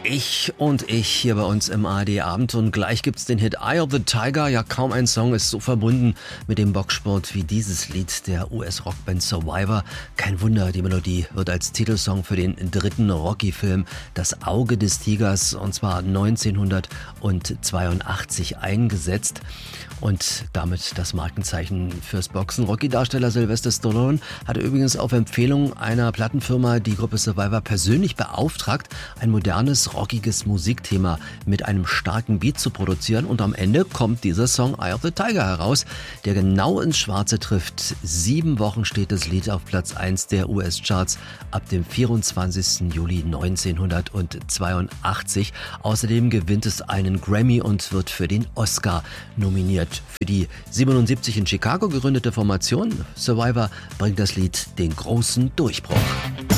Ich hier bei uns im ARD Abend und gleich gibt's den Hit Eye of the Tiger. Ja, kaum ein Song ist so verbunden mit dem Boxsport wie dieses Lied der US-Rockband Survivor. Kein Wunder, die Melodie wird als Titelsong für den dritten Rocky-Film Das Auge des Tigers und zwar 1982 eingesetzt. Und damit das Markenzeichen fürs Boxen. Rocky-Darsteller Sylvester Stallone hatte übrigens auf Empfehlung einer Plattenfirma die Gruppe Survivor persönlich beauftragt, ein modernes, rockiges Musikthema mit einem starken Beat zu produzieren. Und am Ende kommt dieser Song Eye of the Tiger heraus, der genau ins Schwarze trifft. 7 Wochen steht das Lied auf Platz 1 der US-Charts ab dem 24. Juli 1982. Außerdem gewinnt es einen Grammy und wird für den Oscar nominiert. Für die 77 in Chicago gegründete Formation Survivor bringt das Lied den großen Durchbruch.